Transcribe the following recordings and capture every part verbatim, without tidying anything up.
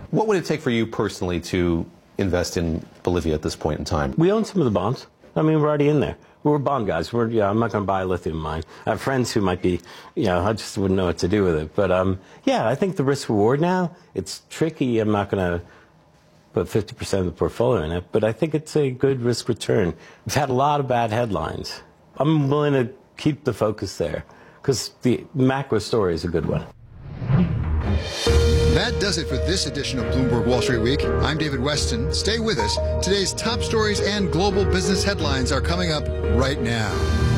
What would it take for you personally to invest in Bolivia at this point in time? We own some of the bonds. I mean, we're already in there. We're bond guys. We're, yeah, I'm not going to buy a lithium mine. I have friends who might be, you know, I just wouldn't know what to do with it. But, um, yeah, I think the risk reward now, it's tricky. I'm not going to put fifty percent of the portfolio in it, but I think it's a good risk return. We've had a lot of bad headlines. I'm willing to keep the focus there because the macro story is a good one. That does it for this edition of Bloomberg Wall Street Week. I'm David Weston. Stay with us. Today's top stories and global business headlines are coming up right now.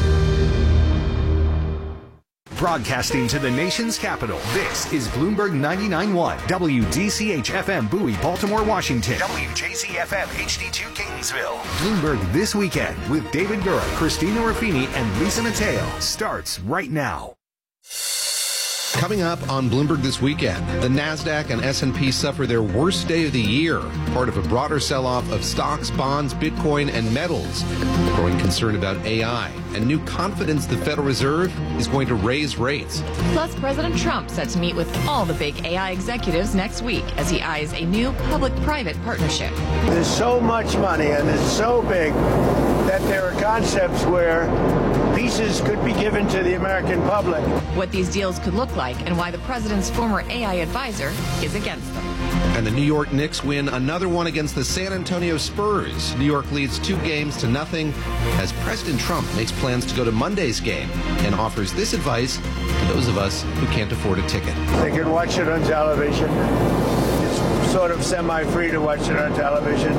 Broadcasting to the nation's capital, this is Bloomberg ninety-nine point one, W D C H F M Bowie, Baltimore, Washington, W J Z F M H D two Catonsville. Bloomberg This Weekend with David Gura, Christina Ruffini, and Lisa Mateo starts right now. Coming up on Bloomberg This Weekend, the NASDAQ and S and P suffer their worst day of the year, part of a broader sell-off of stocks, bonds, Bitcoin, and metals. Growing concern about A I and new confidence the Federal Reserve is going to raise rates. Plus, President Trump set to meet with all the big A I executives next week as he eyes a new public-private partnership. There's so much money and it's so big that there are concepts where pieces could be given to the American public. What these deals could look like and why the president's former A I advisor is against them. And the New York Knicks win another one against the San Antonio Spurs. New York leads two games to nothing as President Trump makes plans to go to Monday's game and offers this advice to those of us who can't afford a ticket. They can watch it on television. It's sort of semi-free to watch it on television.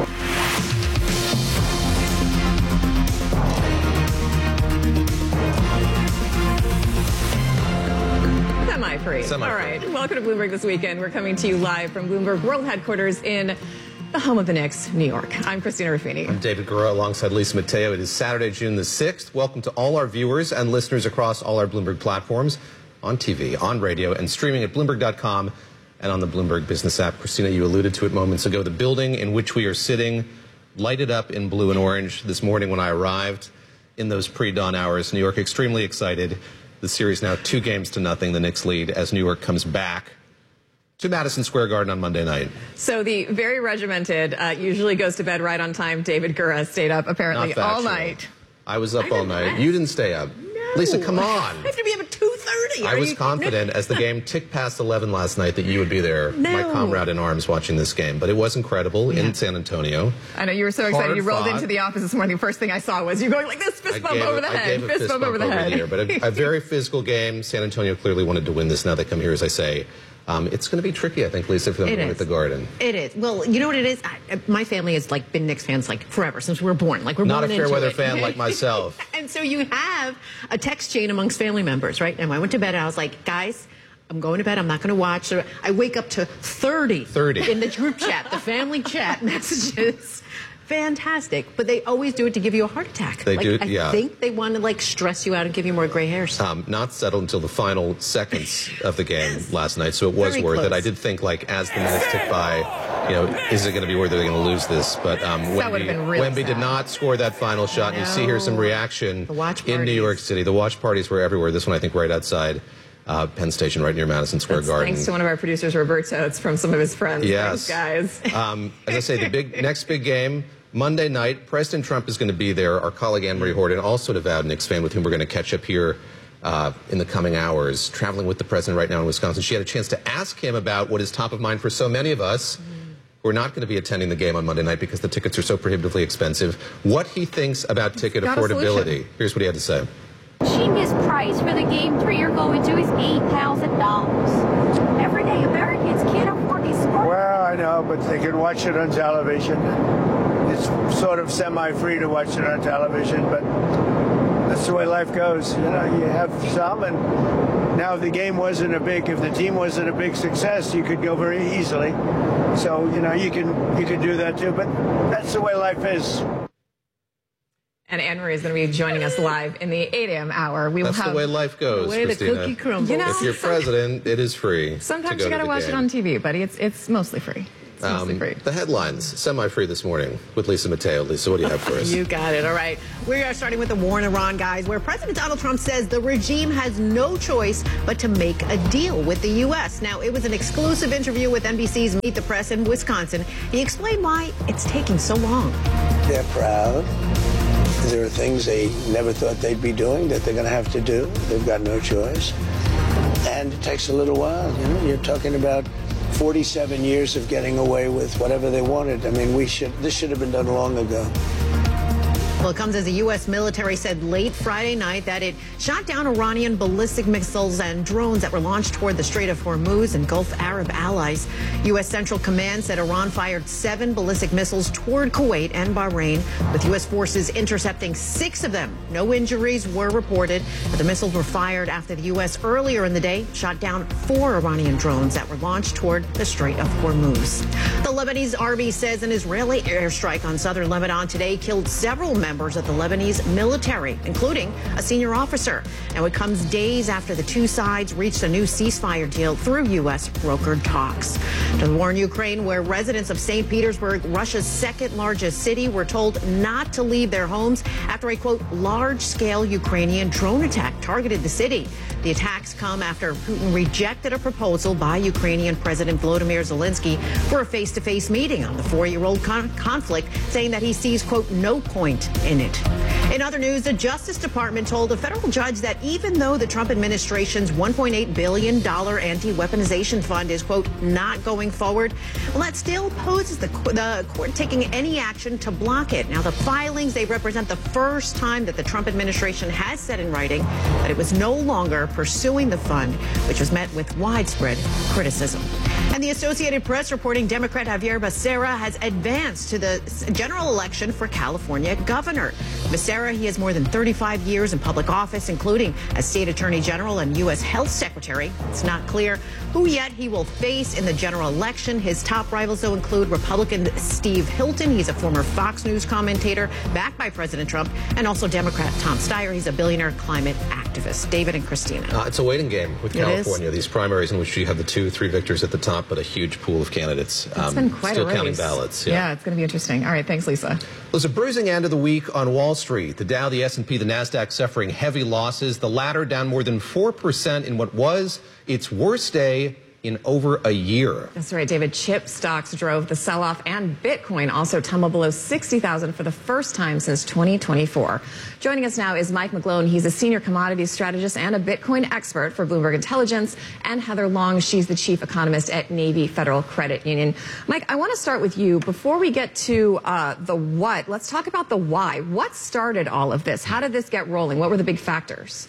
Semi-free. Semi-free. All right. Welcome to Bloomberg This Weekend. We're coming to you live from Bloomberg World Headquarters in the home of the Knicks, New York. I'm Christina Ruffini. I'm David Gura alongside Lisa Mateo. It is Saturday, June the sixth. Welcome to all our viewers and listeners across all our Bloomberg platforms, on T V, on radio, and streaming at Bloomberg dot com and on the Bloomberg Business app. Christina, you alluded to it moments ago. The building in which we are sitting lighted up in blue and orange this morning when I arrived in those pre-dawn hours. New York extremely excited. The series now two games to nothing, the Knicks lead, as New York comes back to Madison Square Garden on Monday night. So the very regimented, uh, usually goes to bed right on time, David Gura stayed up apparently all night. I was up all night. You didn't stay up. No. Lisa, come on. I have to be up at two thirty. I was confident as the game ticked past eleven last night that you would be there, no. my comrade in arms, watching this game. But it was incredible yeah. in San Antonio. I know, you were so excited. Hard you rolled fought. into the office this morning. The first thing I saw was you going like this, fist bump gave, over the I head, gave a fist, fist bump, over the over head. The ear, but a, a very physical game. San Antonio clearly wanted to win this. Now they come here, as I say. Um, it's going to be tricky, I think, Lisa, for them it to win is. at the Garden. It is. Well, you know what it is? I, my family has like been Knicks fans like forever, since we were born. Like we're Not born a fair into weather it. fan like myself. And so you have a text chain amongst family members, right? And I went to bed and I was like, guys, I'm going to bed. I'm not going to watch. So I wake up to thirty, thirty in the group chat, the family chat messages. Fantastic, but they always do it to give you a heart attack. They like, do, I yeah. think they want to like stress you out and give you more gray hairs. Um, not settled until the final seconds of the game yes. last night, so it was Very worth close. it. I did think, like, as the minutes tick by, you know, is it going to be worth it? They're going to lose this? But um, Wemby, really Wemby did not score that final shot. And you see here some reaction the watch in New York City. The watch parties were everywhere. This one, I think, right outside Uh, Penn Station, right near Madison Square That's Garden. Thanks to one of our producers, Roberto. It's from some of his friends. Yes. Thanks, guys. Um, as I say, the big next big game, Monday night, President Trump is going to be there. Our colleague Anne-Marie Horton, also a devout Knicks fan, with whom we're going to catch up here uh, in the coming hours, traveling with the president right now in Wisconsin. She had a chance to ask him about what is top of mind for so many of us who are not going to be attending the game on Monday night because the tickets are so prohibitively expensive, what he thinks about ticket affordability. Here's what he had to say. Cheapest price for the game three you're going to is eight thousand dollars. Everyday Americans can't afford these sports. Well, I know, but they can watch it on television. It's sort of semi-free to watch it on television, but that's the way life goes. You know, you have some, and now if the game wasn't a big, if the team wasn't a big success, you could go very easily. So, you know, you can you can do that too, but that's the way life is. And Anne-Marie is going to be joining us live in the eight a.m. hour. We That's will have the way life goes, the way Christina. the cookie crumbles. You know, if you're president, it is free. Sometimes to go you got to the watch game. it on T V, buddy. It's it's mostly free. It's mostly free. The headlines, semi-free this morning with Lisa Mateo. Lisa, what do you have for us? You got it. All right. We are starting with the war in Iran, guys, where President Donald Trump says the regime has no choice but to make a deal with the U S. Now, it was an exclusive interview with N B C's Meet the Press in Wisconsin. He explained why it's taking so long. They're proud. There are things they never thought they'd be doing that they're going to have to do. They've got no choice. And it takes a little while. You know, you're talking about forty-seven years of getting away with whatever they wanted. I mean, we should. This should have been done long ago. Well, it comes as the U S military said late Friday night that it shot down Iranian ballistic missiles and drones that were launched toward the Strait of Hormuz and Gulf Arab allies. U S Central Command said Iran fired seven ballistic missiles toward Kuwait and Bahrain, with U S forces intercepting six of them. No injuries were reported, but the missiles were fired after the U S earlier in the day shot down four Iranian drones that were launched toward the Strait of Hormuz. The Lebanese army says an Israeli airstrike on southern Lebanon today killed several members members of the Lebanese military, including a senior officer. Now, it comes days after the two sides reached a new ceasefire deal through U S brokered talks. To the war in Ukraine, where residents of Saint Petersburg, Russia's second largest city, were told not to leave their homes after a, quote, large-scale Ukrainian drone attack targeted the city. The attacks come after Putin rejected a proposal by Ukrainian President Volodymyr Zelensky for a face-to-face meeting on the four-year-old con conflict, saying that he sees, quote, no point in it. In other news, the Justice Department told a federal judge that even though the Trump administration's one point eight billion dollar anti-weaponization fund is, quote, not going forward, well, that still poses the, the court taking any action to block it. Now, the filings, they represent the first time that the Trump administration has said in writing that it was no longer pursuing the fund, which was met with widespread criticism. And the Associated Press reporting Democrat Xavier Becerra has advanced to the general election for California governor. Becerra, he has more than thirty-five years in public office, including as state attorney general and U S health secretary. It's not clear who yet he will face in the general election. His top rivals, though, include Republican Steve Hilton. He's a former Fox News commentator backed by President Trump, and also Democrat Tom Steyer. He's a billionaire climate activist. David and Christina. Uh, it's a waiting game with California. These primaries in which you have the two, three victors at the top, but a huge pool of candidates. It's um, been quite still a race. Counting ballots. Yeah, yeah, it's going to be interesting. All right, thanks, Lisa. It was a bruising end of the week on Wall Street. The Dow, the S and P, the NASDAQ suffering heavy losses. The latter down more than four percent in what was its worst day in over a year. That's right, David. Chip stocks drove the sell-off, and Bitcoin also tumbled below sixty thousand for the first time since twenty twenty-four. Joining us now is Mike McGlone. He's a senior commodities strategist and a Bitcoin expert for Bloomberg Intelligence, and Heather Long. She's the chief economist at Navy Federal Credit Union. Mike, I want to start with you. Before we get to uh, the what, let's talk about the why. What started all of this? How did this get rolling? What were the big factors?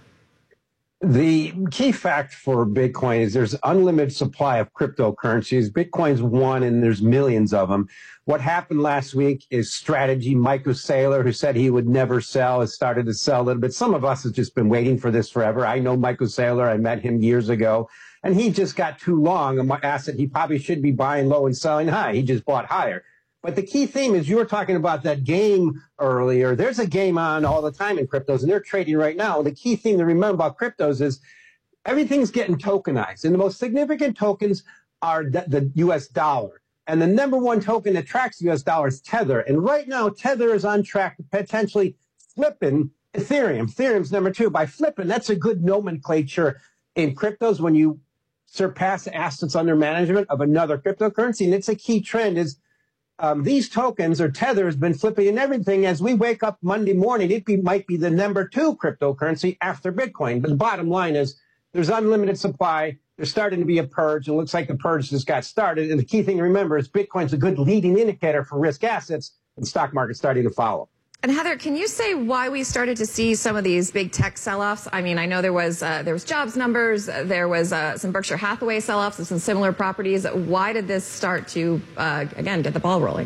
The key fact for Bitcoin is there's unlimited supply of cryptocurrencies. Bitcoin's one, and there's millions of them. What happened last week is strategy. Michael Saylor, who said he would never sell, has started to sell a little bit. Some of us have just been waiting for this forever. I know Michael Saylor. I met him years ago, and he just got too long. An asset he probably should be buying low and selling high. He just bought higher. But the key theme is, you were talking about that game earlier. There's a game on all the time in cryptos, and they're trading right now. The key thing to remember about cryptos is everything's getting tokenized. And the most significant tokens are the, the U S dollar. And the number one token that tracks the U S dollar is Tether. And right now, Tether is on track to potentially flipping Ethereum. Ethereum's number two. By flipping, that's a good nomenclature in cryptos when you surpass assets under management of another cryptocurrency. And it's a key trend is Um, these tokens, or Tether, has been flipping and everything. As we wake up Monday morning, it be, might be the number two cryptocurrency after Bitcoin. But the bottom line is there's unlimited supply. There's starting to be a purge. It looks like the purge just got started. And the key thing to remember is Bitcoin's a good leading indicator for risk assets, and the stock market's starting to follow. And Heather, can you say why we started to see some of these big tech sell-offs? I mean, I know there was uh, there was jobs numbers, there was uh, some Berkshire Hathaway sell-offs of some similar properties. Why did this start to, uh, again, get the ball rolling?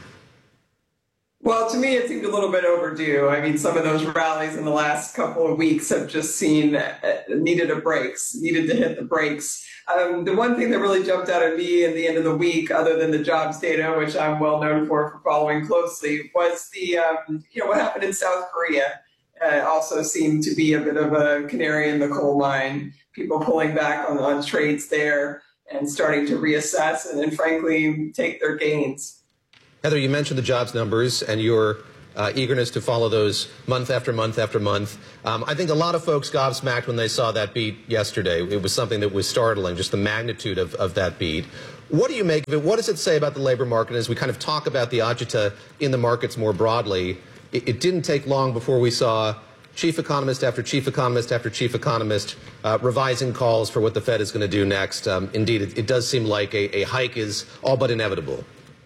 Well, to me, it seemed a little bit overdue. I mean, some of those rallies in the last couple of weeks have just seen uh, needed a brakes, needed to hit the brakes. Um, the one thing that really jumped out at me at the end of the week, other than the jobs data, which I'm well known for for following closely, was the um, you know what happened in South Korea. Uh, also seemed to be a bit of a canary in the coal mine. People pulling back on, on trades there. and starting to reassess and, and frankly, take their gains. Heather, you mentioned the jobs numbers and your uh, eagerness to follow those month after month after month. Um, I think a lot of folks gobsmacked when they saw that beat yesterday. It was something that was startling, just the magnitude of, of that beat. What do you make of it? What does it say about the labor market as we kind of talk about the agita in the markets more broadly? It, it didn't take long before we saw chief economist after chief economist after chief economist uh, revising calls for what the Fed is going to do next. Um, indeed, it, it does seem like a, a hike is all but inevitable.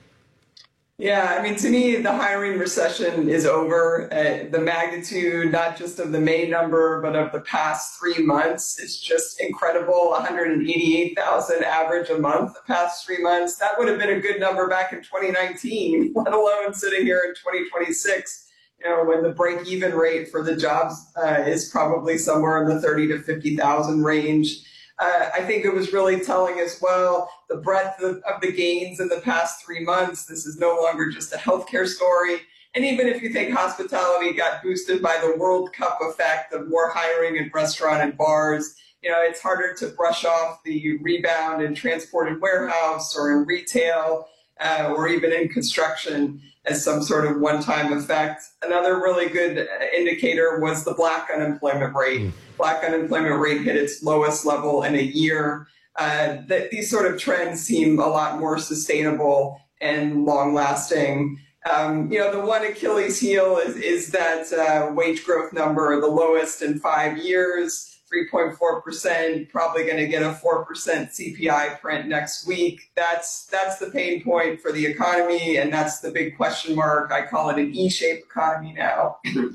Yeah, I mean, to me, the hiring recession is over. Uh, the magnitude, not just of the May number, but of the past three months is just incredible. one hundred eighty-eight thousand average a month the past three months. That would have been a good number back in twenty nineteen, let alone sitting here in twenty twenty-six, you know, when the break-even rate for the jobs uh, is probably somewhere in the thirty to fifty thousand range. Uh, I think it was really telling as well the breadth of, of the gains in the past three months. This is no longer just a healthcare story. And even if you think hospitality got boosted by the World Cup effect of more hiring in restaurant and bars, you know, it's harder to brush off the rebound in transport and warehouse or in retail uh, or even in construction as some sort of one-time effect. Another really good indicator was the black unemployment rate. Mm. Black unemployment rate hit its lowest level in a year. Uh, that these sort of trends seem a lot more sustainable and long-lasting. Um, you know, the one Achilles heel is, is that uh, wage growth number, the lowest in five years, three point four percent, probably going to get a four percent C P I print next week. That's that's the pain point for the economy, and that's the big question mark. I call it an E-shaped economy now.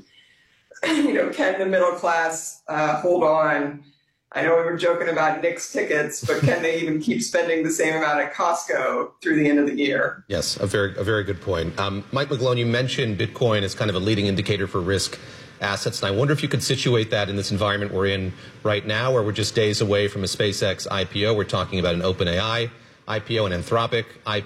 You know, can the middle class uh, hold on? I know we were joking about Knicks tickets, but can they even keep spending the same amount at Costco through the end of the year? Yes, a very, a very good point. Um, Mike McGlone, you mentioned Bitcoin as kind of a leading indicator for risk assets, and I wonder if you could situate that in this environment we're in right now, where we're just days away from a SpaceX I P O. We're talking about an OpenAI I P O, an Anthropic I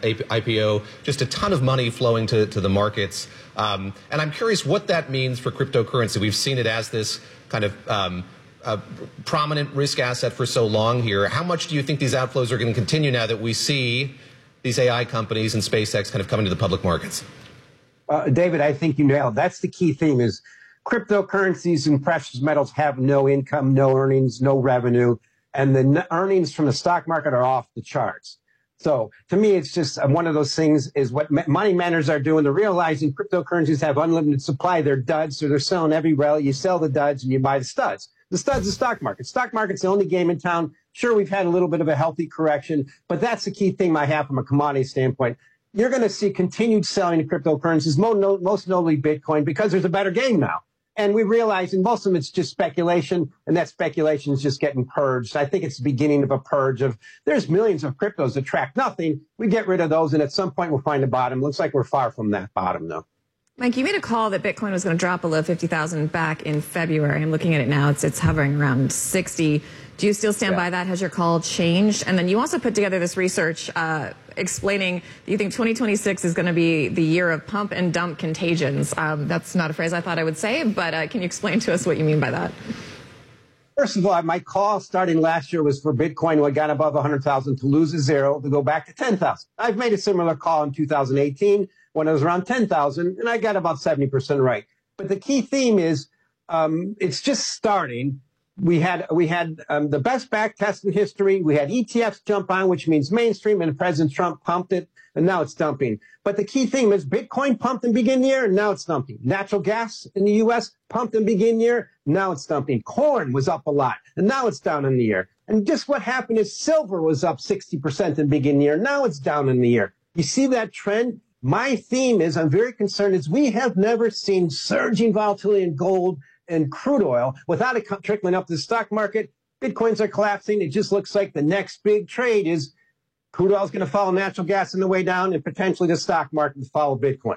P O, just a ton of money flowing to, to the markets. Um, and I'm curious what that means for cryptocurrency. We've seen it as this kind of um, uh, prominent risk asset for so long here. How much do you think these outflows are going to continue now that we see these A I companies and SpaceX kind of coming to the public markets? Uh, David, I think you nailed it. That's the key theme is cryptocurrencies and precious metals have no income, no earnings, no revenue. And the earnings from the stock market are off the charts. So to me, it's just one of those things is what money managers are doing. They're realizing cryptocurrencies have unlimited supply. They're duds, so they're selling every rel. You sell the duds and you buy the studs. The studs is stock market. Stock market's the only game in town. Sure, we've had a little bit of a healthy correction, but that's the key thing I have from a commodity standpoint. You're going to see continued selling of cryptocurrencies, most notably Bitcoin, because there's a better game now. And we realize in most of them it's just speculation, and that speculation is just getting purged. I think it's the beginning of a purge of there's millions of cryptos that track nothing. We get rid of those, and at some point we'll find a bottom. Looks like we're far from that bottom, though. Mike, you made a call that Bitcoin was going to drop below fifty thousand back in February. I'm looking at it now. It's it's hovering around sixty. Do you still stand yeah. by that? Has your call changed? And then you also put together this research uh, explaining that you think twenty twenty-six is going to be the year of pump and dump contagions. Um, that's not a phrase I thought I would say, but uh, can you explain to us what you mean by that? First of all, my call starting last year was for Bitcoin when it got above one hundred thousand to lose a zero, to go back to ten thousand. I've made a similar call in two thousand eighteen when it was around ten thousand, and I got about seventy percent right. But the key theme is um, it's just starting. We had we had um, the best back test in history. We had E T Fs jump on, which means mainstream, and President Trump pumped it, and now it's dumping. But the key theme is Bitcoin pumped and begin the year, and now it's dumping. Natural gas in the U S pumped and begin the year, now it's dumping. Corn was up a lot, and now it's down in the year. And just what happened is silver was up sixty percent in the beginning of the year, now it's down in the year. You see that trend? My theme is, I'm very concerned, is we have never seen surging volatility in gold and crude oil without it trickling up to the stock market. Bitcoins are collapsing. It just looks like the next big trade is crude oil is going to follow natural gas on the way down and potentially the stock market to follow Bitcoin.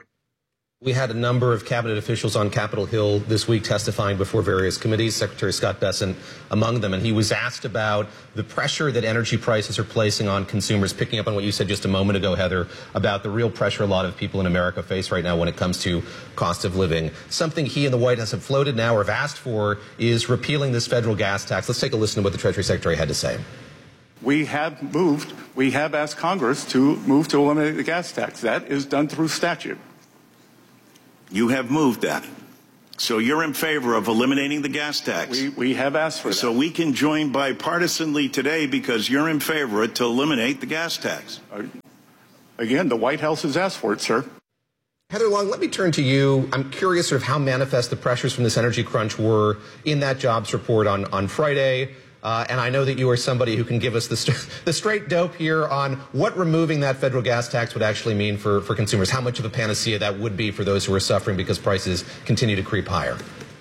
We had a number of cabinet officials on Capitol Hill this week testifying before various committees, Secretary Scott Bessent among them, and he was asked about the pressure that energy prices are placing on consumers, picking up on what you said just a moment ago, Heather, about the real pressure a lot of people in America face right now when it comes to cost of living. Something he and the White House have floated now or have asked for is repealing this federal gas tax. Let's take a listen to what the Treasury Secretary had to say. We have moved, we have asked Congress to move to eliminate the gas tax. That is done through statute. You have moved that. So you're in favor of eliminating the gas tax? We, we have asked for that. So we can join bipartisanly today because you're in favor to eliminate the gas tax. Uh, again, the White House has asked for it, sir. Heather Long, let me turn to you. I'm curious sort of how manifest the pressures from this energy crunch were in that jobs report on, on Friday. Uh, and I know that you are somebody who can give us the, st the straight dope here on what removing that federal gas tax would actually mean for, for consumers, how much of a panacea that would be for those who are suffering because prices continue to creep higher.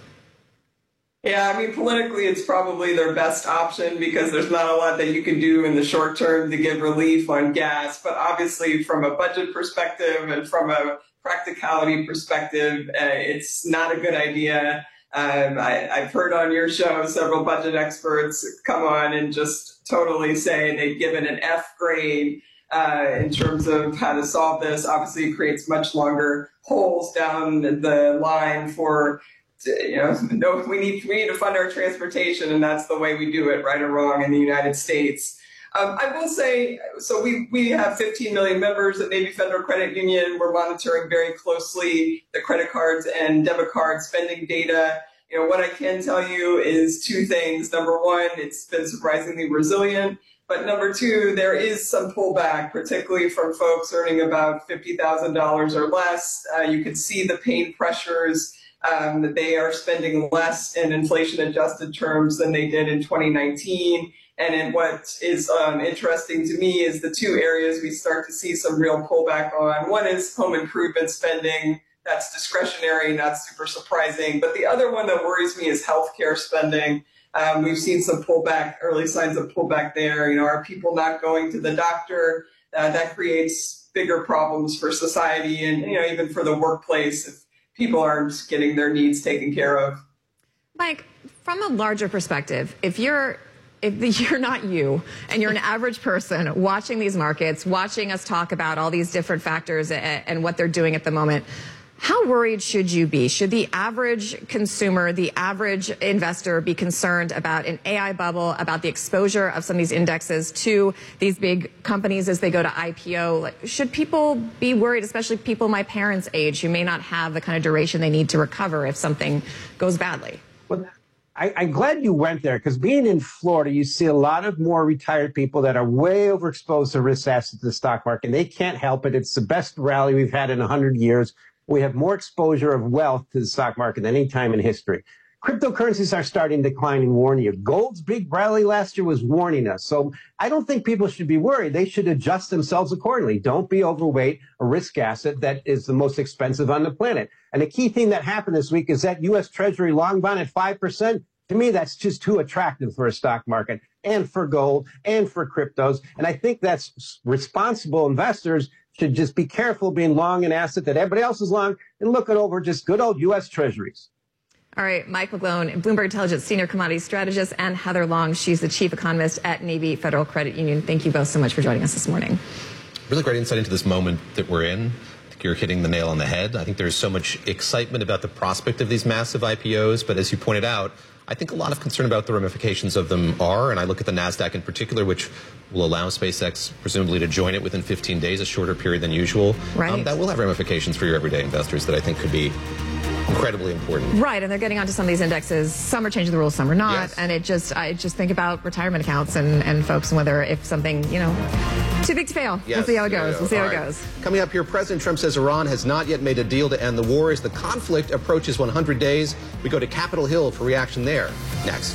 Yeah, I mean, politically, it's probably their best option because there's not a lot that you can do in the short term to give relief on gas. But obviously, from a budget perspective and from a practicality perspective, uh, it's not a good idea. Um, I, I've heard on your show several budget experts come on and just totally say they've given an F grade uh, in terms of how to solve this. Obviously, it creates much longer holes down the line for, you know, no, we need, we need to fund our transportation, and that's the way we do it, right or wrong, in the United States. Um, I will say, so we, we have fifteen million members at Navy Federal Credit Union. We're monitoring very closely the credit cards and debit card spending data. You know, what I can tell you is two things. Number one, it's been surprisingly resilient. But number two, there is some pullback, particularly from folks earning about fifty thousand dollars or less. Uh, you can see the pain pressures um, that they are spending less in inflation-adjusted terms than they did in twenty nineteen. And in what is um, interesting to me is the two areas we start to see some real pullback on. One is home improvement spending. That's discretionary, not super surprising. But the other one that worries me is healthcare spending. Um, we've seen some pullback, early signs of pullback there. You know, are people not going to the doctor? Uh, that creates bigger problems for society and, you know, even for the workplace if people aren't getting their needs taken care of. Mike, from a larger perspective, if you're if you're not you and you're an average person watching these markets, watching us talk about all these different factors and, and what they're doing at the moment, how worried should you be? Should the average consumer, the average investor be concerned about an A I bubble, about the exposure of some of these indexes to these big companies as they go to I P O? Like, should people be worried, especially people my parents' age who may not have the kind of duration they need to recover if something goes badly? Well, I, I'm glad you went there, because being in Florida, you see a lot of more retired people that are way overexposed to risk assets in the stock market. And they can't help it. It's the best rally we've had in one hundred years. We have more exposure of wealth to the stock market than any time in history. Cryptocurrencies are starting to decline and warning you. Gold's big rally last year was warning us. So I don't think people should be worried. They should adjust themselves accordingly. Don't be overweight a risk asset that is the most expensive on the planet. And the key thing that happened this week is that U S Treasury long bond at five percent. To me, that's just too attractive for a stock market and for gold and for cryptos. And I think that's responsible investors should just be careful being long an asset that everybody else is long and look it over just good old U S Treasuries. All right, Mike McGlone, Bloomberg Intelligence Senior Commodity Strategist, and Heather Long. She's the Chief Economist at Navy Federal Credit Union. Thank you both so much for joining us this morning. Really great insight into this moment that we're in. I think you're hitting the nail on the head. I think there's so much excitement about the prospect of these massive I P Os, but as you pointed out, I think a lot of concern about the ramifications of them are, and I look at the NASDAQ in particular, which will allow SpaceX presumably to join it within fifteen days, a shorter period than usual. Right. Um, that will have ramifications for your everyday investors that I think could be incredibly important. Right, and they're getting onto some of these indexes. Some are changing the rules, some are not. Yes. And it just, I just think about retirement accounts and, and folks and whether if something, you know, too big to fail. Yes, we'll see how it goes. go. We'll see All how right. it goes. Coming up here, President Trump says Iran has not yet made a deal to end the war. As the conflict approaches one hundred days, we go to Capitol Hill for reaction there. Next.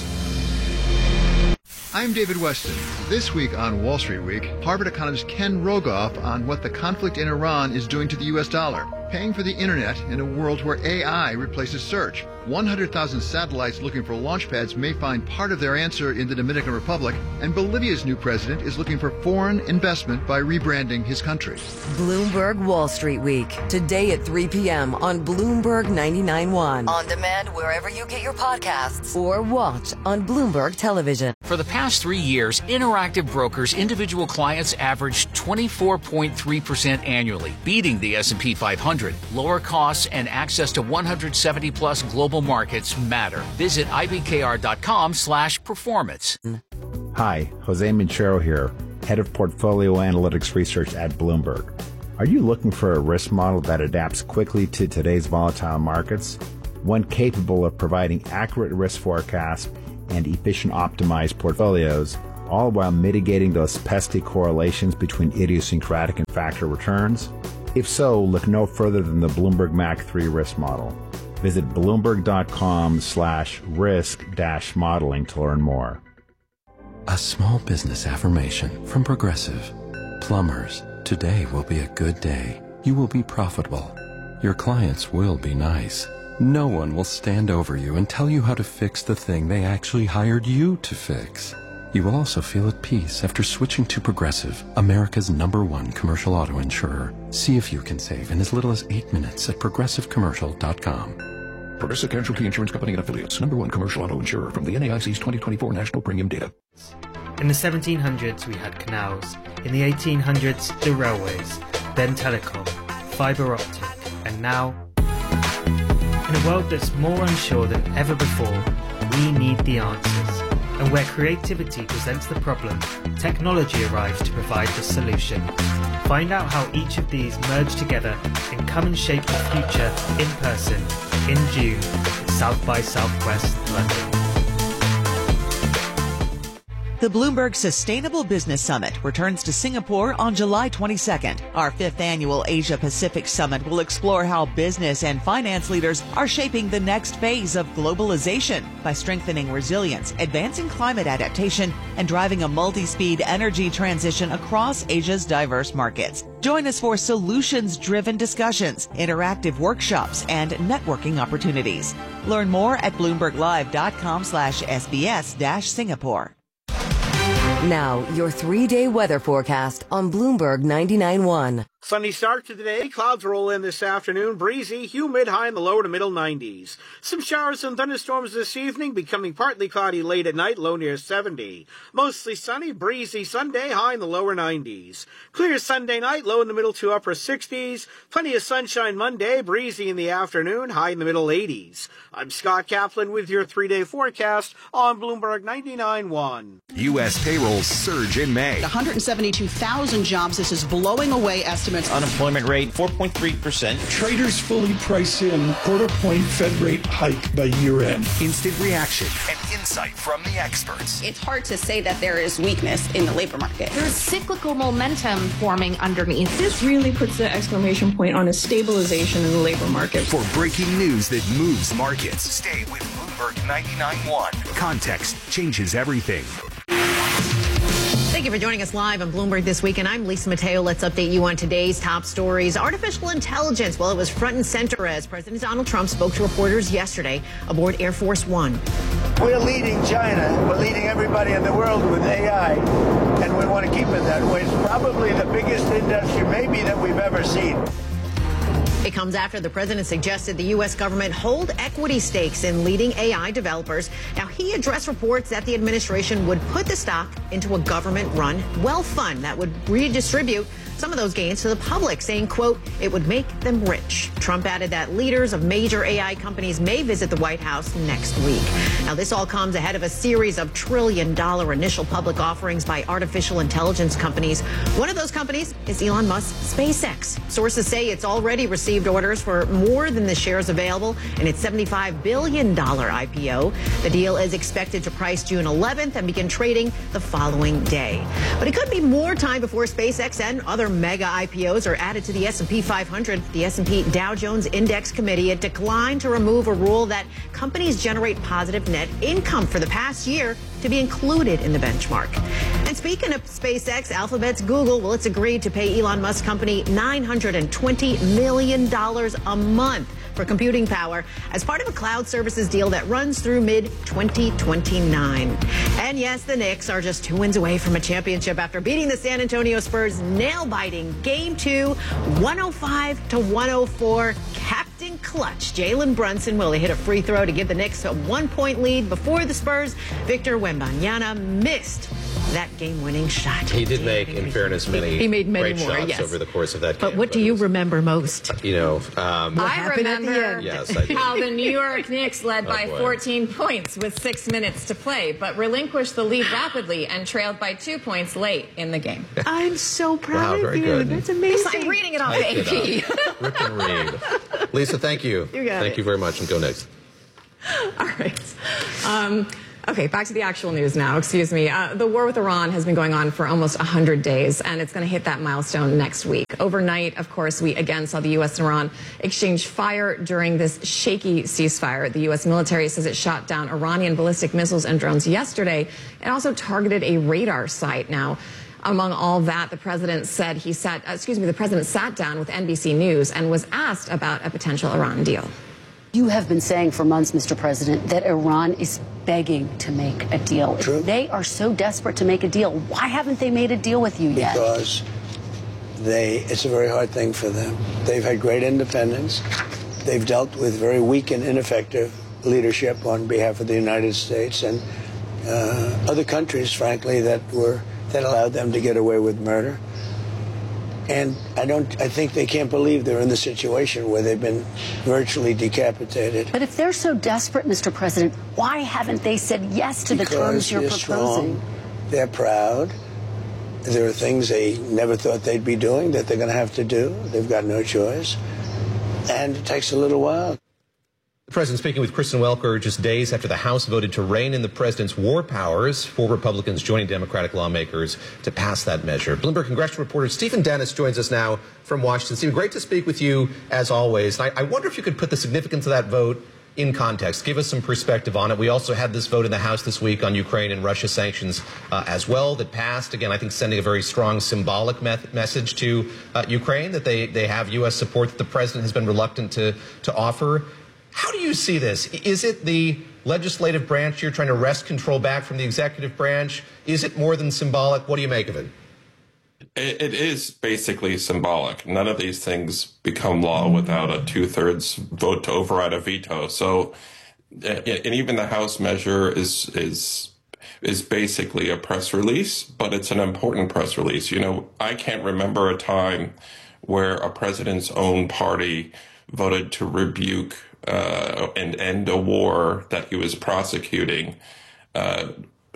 I'm David Weston. This week on Wall Street Week, Harvard economist Ken Rogoff on what the conflict in Iran is doing to the U S dollar, paying for the internet in a world where A I replaces search. one hundred thousand satellites looking for launch pads may find part of their answer in the Dominican Republic, and Bolivia's new president is looking for foreign investment by rebranding his country. Bloomberg Wall Street Week, today at three p.m. on Bloomberg ninety-nine point one. On demand wherever you get your podcasts, or watch on Bloomberg Television. For the past three years, Interactive Brokers individual clients averaged twenty-four point three percent annually, beating the S and P five hundred. Lower costs and access to one hundred seventy plus global markets matter. Visit I B K R dot com slash performance. Hi, Jose Minchero here, Head of Portfolio Analytics Research at Bloomberg. Are you looking for a risk model that adapts quickly to today's volatile markets? One capable of providing accurate risk forecasts and efficient optimized portfolios, all while mitigating those pesky correlations between idiosyncratic and factor returns? If so, look no further than the Bloomberg M A C three risk model. Visit bloomberg.com slash risk dash modeling to learn more. A small business affirmation from Progressive. Plumbers, today will be a good day. You will be profitable. Your clients will be nice. No one will stand over you and tell you how to fix the thing they actually hired you to fix. You will also feel at peace after switching to Progressive, America's number one commercial auto insurer. See if you can save in as little as eight minutes at progressive commercial dot com. Progressive Casualty Insurance Company and Affiliates, number one commercial auto insurer from the N A I C's twenty twenty-four National Premium Data. In the seventeen hundreds, we had canals. In the eighteen hundreds, the railways. Then telecom, fibre optic, and now... In a world that's more unsure than ever before, we need the answers. And where creativity presents the problem, technology arrives to provide the solution. Find out how each of these merge together and come and shape the future in person in June at South by Southwest London. The Bloomberg Sustainable Business Summit returns to Singapore on July twenty-second. Our fifth annual Asia Pacific Summit will explore how business and finance leaders are shaping the next phase of globalization by strengthening resilience, advancing climate adaptation, and driving a multi-speed energy transition across Asia's diverse markets. Join us for solutions-driven discussions, interactive workshops, and networking opportunities. Learn more at bloomberglive.com slash SBS dash Singapore. Now, your three-day weather forecast on Bloomberg ninety-nine point one. Sunny start to today. Clouds roll in this afternoon. Breezy, humid, high in the lower to middle nineties. Some showers and thunderstorms this evening, becoming partly cloudy late at night, low near seventy. Mostly sunny, breezy Sunday, high in the lower nineties. Clear Sunday night, low in the middle to upper sixties. Plenty of sunshine Monday, breezy in the afternoon, high in the middle eighties. I'm Scott Kaplan with your three-day forecast on Bloomberg ninety-nine point one. U S payrolls surge in May. one hundred seventy-two thousand jobs. This is blowing away estimates. Unemployment rate, four point three percent. Traders fully price in quarter point Fed rate hike by year end. Instant reaction and insight from the experts. It's hard to say that there is weakness in the labor market. There's cyclical momentum forming underneath. This really puts the exclamation point on a stabilization in the labor market. For breaking news that moves markets, stay with Bloomberg ninety-nine point one. Context changes everything. Thank you for joining us live on Bloomberg This Week, and I'm Lisa Mateo. Let's update you on today's top stories. Artificial intelligence, well, it was front and center as President Donald Trump spoke to reporters yesterday aboard Air Force One. We're leading China. We're leading everybody in the world with A I, and we want to keep it that way. It's probably the biggest industry maybe that we've ever seen. It comes after the president suggested the U S government hold equity stakes in leading A I developers. Now, he addressed reports that the administration would put the stock into a government-run wealth fund that would redistribute some of those gains to the public, saying, quote, it would make them rich. Trump added that leaders of major A I companies may visit the White House next week. Now, this all comes ahead of a series of trillion-dollar initial public offerings by artificial intelligence companies. One of those companies is Elon Musk's SpaceX. Sources say it's already received orders for more than the shares available in its seventy-five billion dollars I P O. The deal is expected to price June eleventh and begin trading the following day. But it could be more time before SpaceX and other mega I P Os are added to the S and P five hundred. The S and P Dow Jones Index Committee had declined to remove a rule that companies generate positive net income for the past year to be included in the benchmark. And speaking of SpaceX, Alphabet's Google, well, it's agreed to pay Elon Musk's company nine hundred twenty million dollars a month for computing power as part of a cloud services deal that runs through mid twenty twenty-nine. And yes, the Knicks are just two wins away from a championship after beating the San Antonio Spurs nail-biting game two, one oh five to one oh four. Captain Clutch Jalen Brunson, well, he hit a free throw to give the Knicks a one-point lead before the Spurs. Victor Wembanyama missed that game-winning shot. He did make, in fairness, many, he made many great more, shots yes. over the course of that game. But what do you remember most? You know, um, I remember yes, I do. how the New York Knicks led Oh, by boy. fourteen points with six minutes to play, but relinquished the lead rapidly and trailed by two points late in the game. I'm so proud Wow, of very you. good. That's amazing. I'm reading it off Type A it P. up. Rip and read. Lisa, thank you. You got thank it. you very much, and go next. All right. Um, okay, back to the actual news now. Excuse me. Uh, the war with Iran has been going on for almost one hundred days, and it's going to hit that milestone next week. Overnight, of course, we again saw the U S and Iran exchange fire during this shaky ceasefire. The U S military says it shot down Iranian ballistic missiles and drones yesterday. It also targeted a radar site. Now, among all that, the president said he sat, uh, excuse me, the president sat down with N B C News and was asked about a potential Iran deal. You have been saying for months, Mister President, that Iran is begging to make a deal. True. If they are so desperate to make a deal, why haven't they made a deal with you yet? Because they, it's a very hard thing for them. They've had great independence. They've dealt with very weak and ineffective leadership on behalf of the United States and uh, other countries, frankly, that were that allowed them to get away with murder. And I don't. I think they can't believe they're in the situation where they've been virtually decapitated. But if they're so desperate, Mister President, why haven't they said yes to the terms you're they're proposing? Strong, they're proud. There are things they never thought they'd be doing that they're going to have to do. They've got no choice. And it takes a little while. The president speaking with Kristen Welker just days after the House voted to rein in the president's war powers, four Republicans joining Democratic lawmakers to pass that measure. Bloomberg congressional reporter Stephen Dennis joins us now from Washington. Stephen, great to speak with you as always. And I, I wonder if you could put the significance of that vote in context. Give us some perspective on it. We also had this vote in the House this week on Ukraine and Russia sanctions uh, as well that passed. Again, I think sending a very strong symbolic me message to uh, Ukraine that they, they have U S support that the president has been reluctant to, to offer. How do you see this? Is it the legislative branch you're trying to wrest control back from the executive branch? Is it more than symbolic? What do you make of it? It, it is basically symbolic. None of these things become law without a two-thirds vote to override a veto. So, and even the House measure is is is basically a press release, but it's an important press release. You know, I can't remember a time where a president's own party voted to rebuke Uh, and end a war that he was prosecuting uh,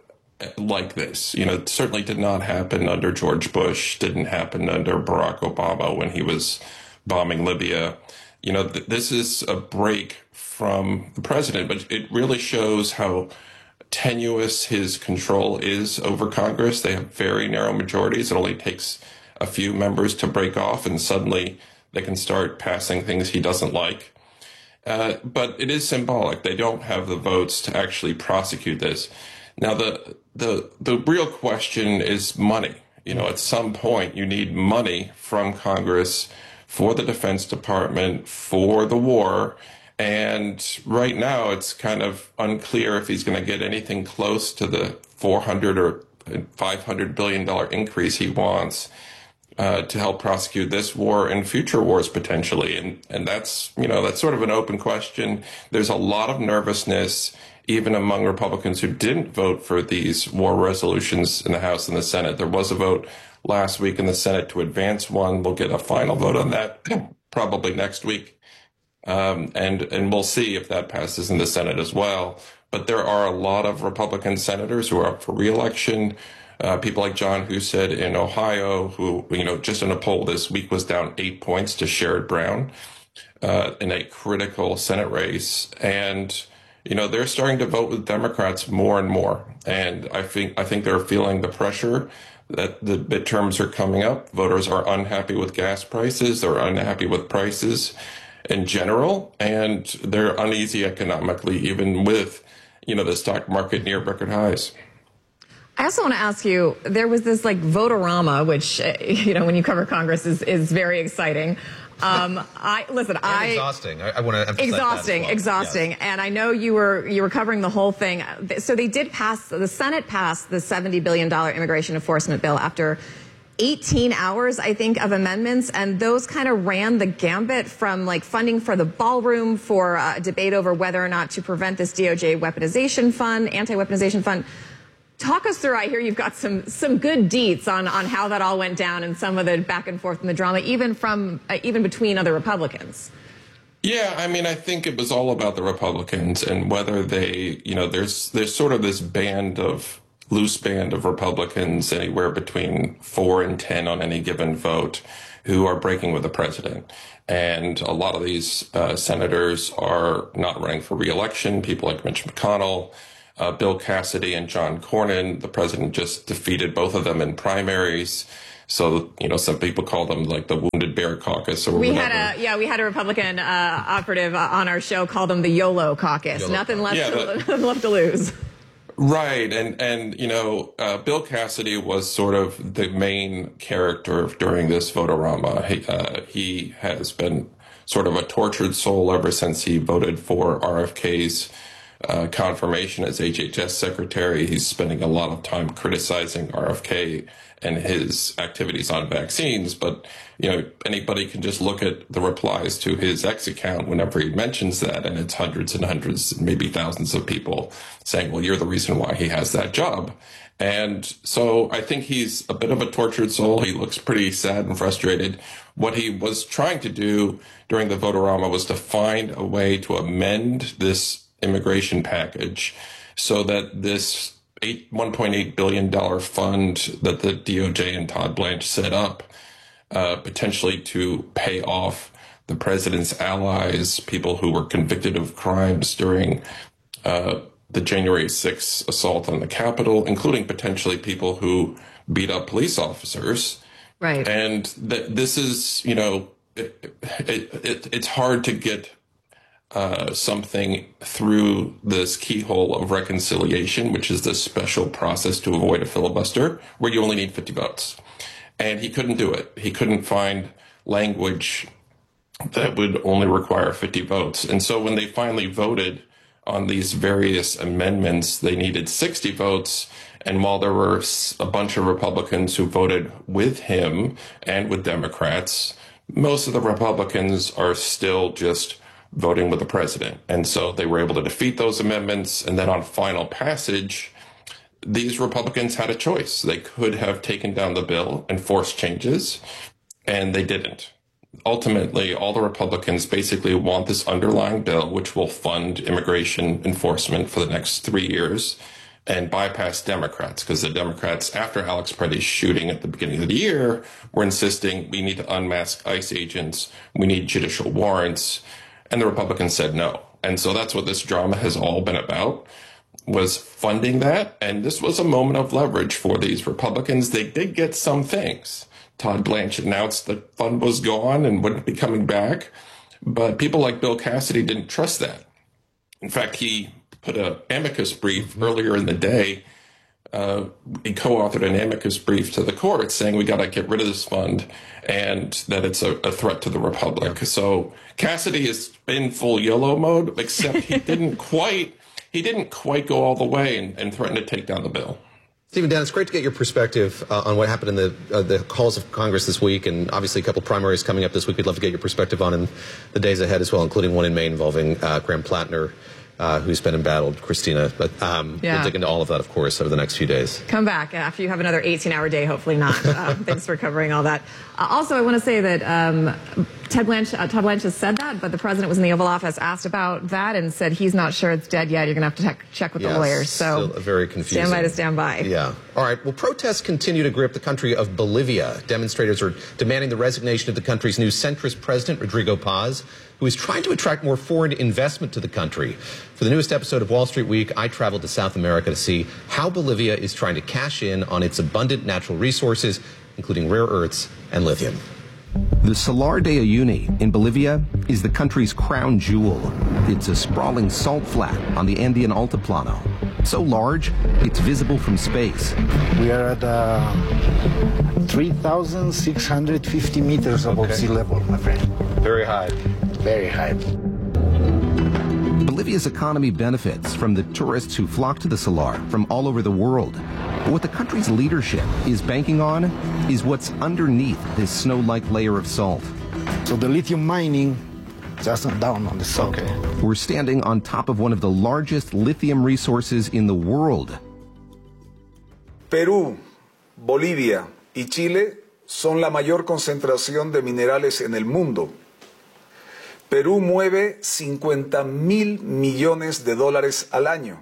like this. You know, it certainly did not happen under George Bush, didn't happen under Barack Obama when he was bombing Libya. You know, th this is a break from the president, but it really shows how tenuous his control is over Congress. They have very narrow majorities. It only takes a few members to break off, and suddenly they can start passing things he doesn't like. Uh, but it is symbolic. They don't have the votes to actually prosecute this. Now, the the the real question is money. You know, at some point, you need money from Congress for the Defense Department, for the war. And right now, it's kind of unclear if he's going to get anything close to the four hundred or five hundred billion dollar increase he wants Uh, to help prosecute this war and future wars potentially. And, and that's, you know, that's sort of an open question. There's a lot of nervousness, even among Republicans who didn't vote for these war resolutions in the House and the Senate. There was a vote last week in the Senate to advance one. We'll get a final vote on that probably next week. Um, and, and we'll see if that passes in the Senate as well. But there are a lot of Republican senators who are up for re-election. Uh, people like John Husted in Ohio, who, you know, just in a poll this week was down eight points to Sherrod Brown uh, in a critical Senate race. And, you know, they're starting to vote with Democrats more and more. And I think I think they're feeling the pressure that the midterms are coming up. Voters are unhappy with gas prices. They're unhappy with prices in general. And they're uneasy economically, even with, you know, the stock market near record highs. I also want to ask you, there was this like Votorama, which, uh, you know, when you cover Congress is, is very exciting. Um, I listen, and I exhausting. I, I want to emphasize exhausting, that as well. exhausting. Yes. And I know you were, you were covering the whole thing. So they did pass, the Senate passed the seventy billion dollar immigration enforcement bill after eighteen hours, I think, of amendments. And those kind of ran the gambit from like funding for the ballroom, for a debate over whether or not to prevent this D O J weaponization fund, anti-weaponization fund. Talk us through. I hear you've got some some good deets on, on how that all went down and some of the back and forth and the drama, even from uh, even between other Republicans. Yeah, I mean, I think it was all about the Republicans and whether they, you know, there's there's sort of this band of loose band of Republicans, anywhere between four and ten on any given vote, who are breaking with the president. And a lot of these uh, senators are not running for re-election. People like Mitch McConnell, uh, Bill Cassidy, and John Cornyn. The president just defeated both of them in primaries. So, you know, some people call them like the Wounded Bear Caucus or we whatever. had a yeah, we had a Republican uh, operative uh, on our show call them the YOLO Caucus. YOLO. Nothing left, Yeah, to, that- left to lose. Right. And, and you know, uh, Bill Cassidy was sort of the main character during this votorama. He, uh, he has been sort of a tortured soul ever since he voted for R F K's uh, confirmation as H H S secretary. He's spending a lot of time criticizing R F K and his activities on vaccines. But, you know, anybody can just look at the replies to his X account whenever he mentions that, and it's hundreds and hundreds, maybe thousands of people saying, well, you're the reason why he has that job. And so I think he's a bit of a tortured soul. He looks pretty sad and frustrated. What he was trying to do during the votorama was to find a way to amend this immigration package so that this one point eight billion dollars fund that the D O J and Todd Blanche set up, uh, potentially to pay off the president's allies, people who were convicted of crimes during uh, the January sixth assault on the Capitol, including potentially people who beat up police officers. Right. And th- this is, you know, it, it, it, it's hard to get uh, something through this keyhole of reconciliation, which is this special process to avoid a filibuster where you only need fifty votes. And he couldn't do it. He couldn't find language that would only require fifty votes. And so when they finally voted on these various amendments, they needed sixty votes. And while there were a bunch of Republicans who voted with him and with Democrats, most of the Republicans are still just voting with the president. And so they were able to defeat those amendments. And then on final passage, these Republicans had a choice. They could have taken down the bill and forced changes, and they didn't. Ultimately, all the Republicans basically want this underlying bill, which will fund immigration enforcement for the next three years and bypass Democrats, because the Democrats, after Alex Preddy's shooting at the beginning of the year, were insisting we need to unmask ICE agents, we need judicial warrants, and the Republicans said no. And so that's what this drama has all been about, was funding that. And this was a moment of leverage for these Republicans. They did get some things. Todd Blanche announced the fund was gone and wouldn't be coming back. But people like Bill Cassidy didn't trust that. In fact, he put an amicus brief earlier in the day. Uh, he co-authored an amicus brief to the court saying we got to get rid of this fund and that it's a, a threat to the republic. So Cassidy has been full YOLO mode, except he didn't quite he didn't quite go all the way and, and threaten to take down the bill. Stephen, Dan, it's great to get your perspective uh, on what happened in the uh, the halls of Congress this week, and obviously a couple primaries coming up this week. We'd love to get your perspective on in the days ahead as well, including one in Maine involving uh, Graham Plattner, uh, who's been embattled, Christina. But um, Yeah. we'll dig into all of that, of course, over the next few days. Come back after you have another eighteen-hour day, hopefully not. Uh, thanks for covering all that. Uh, also, I want to say that um, Ted Blanche, uh, Todd Blanche has said that, but the president was in the Oval Office, asked about that, and said he's not sure it's dead yet. You're going to have to check, check with Yes, the lawyers. So still very confusing. stand by to stand by. Yeah. All right. Well, protests continue to grip the country of Bolivia. Demonstrators are demanding the resignation of the country's new centrist president, Rodrigo Paz, who is trying to attract more foreign investment to the country. For the newest episode of Wall Street Week, I traveled to South America to see how Bolivia is trying to cash in on its abundant natural resources, including rare earths and lithium. The Salar de Uyuni in Bolivia is the country's crown jewel. It's a sprawling salt flat on the Andean Altiplano. So large, it's visible from space. We are at uh, three thousand six hundred fifty meters above Okay. sea level, my friend. Very high. Very high. Bolivia's economy benefits from the tourists who flock to the Salar from all over the world. But what the country's leadership is banking on is what's underneath this snow-like layer of salt. So the lithium mining just down on the salt. Okay. We're standing on top of one of the largest lithium resources in the world. Perú, Bolivia y Chile son la mayor concentración de minerales en el mundo. Perú mueve cincuenta mil millones de dólares al año.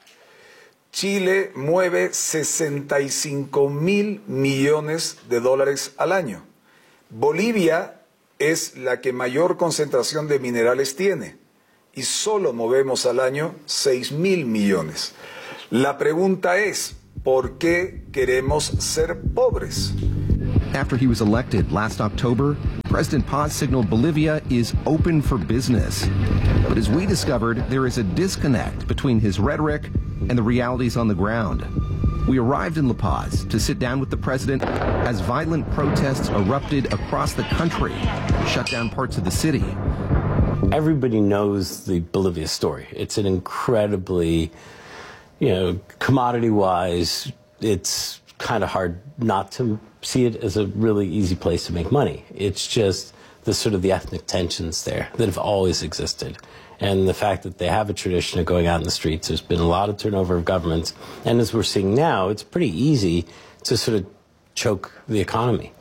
Chile mueve sesenta y cinco mil millones de dólares al año. Bolivia es la que mayor concentración de minerales tiene y solo movemos al año seis mil millones. La pregunta es, ¿por qué queremos ser pobres? After he was elected last October, President Paz signaled Bolivia is open for business. But as we discovered, there is a disconnect between his rhetoric and the realities on the ground. We arrived in La Paz to sit down with the president as violent protests erupted across the country, shut down parts of the city. Everybody knows the Bolivia story. It's an incredibly, you know, commodity-wise, it's kind of hard not to see it as a really easy place to make money. It's just the sort of the ethnic tensions there that have always existed. And the fact that they have a tradition of going out in the streets, there's been a lot of turnover of governments. And as we're seeing now, it's pretty easy to sort of choke the economy.